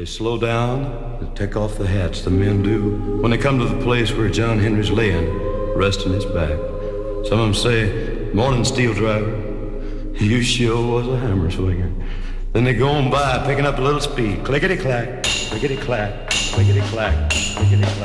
slow down, they take off the hats, the men do, when they come to the place where John Henry's laying, resting his back. Some of them say, "Morning, steel driver, you sure was a hammer swinger." Then they go on by, picking up a little speed, clickety-clack, clickety-clack, clickety-clack, clickety-clack.